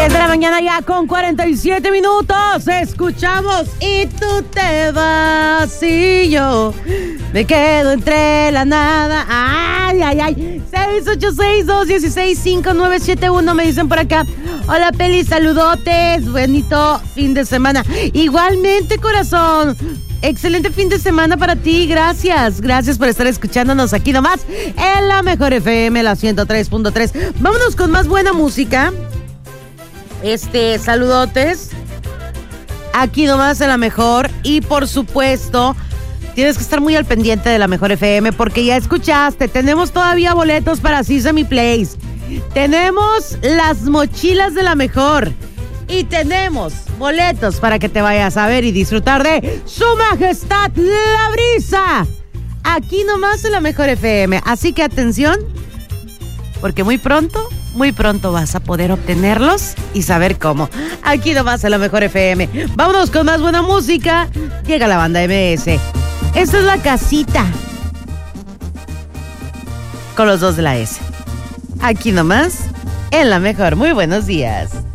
10 de la mañana ya con 47 minutos. Escuchamos y tú te vas y yo me quedo entre la nada. Ay, ay, ay. 686-216-5971 me dicen por acá. Hola, Peli, saludotes. Bonito fin de semana. Igualmente, corazón. Excelente fin de semana para ti, gracias. Gracias por estar escuchándonos aquí nomás en la Mejor FM, la 103.3. Vámonos con más buena música. Saludotes. Aquí nomás en la Mejor. Y por supuesto, tienes que estar muy al pendiente de la Mejor FM porque ya escuchaste, tenemos todavía boletos para Sesame Place. Tenemos las mochilas de la Mejor. Y tenemos boletos para que te vayas a ver y disfrutar de Su Majestad la Brisa. Aquí nomás en la Mejor FM. Así que atención, porque muy pronto vas a poder obtenerlos y saber cómo. Aquí nomás en la Mejor FM. Vámonos con más buena música. Llega la banda MS. Esta es La Casita. Con los dos de la S. Aquí nomás en la Mejor. Muy buenos días.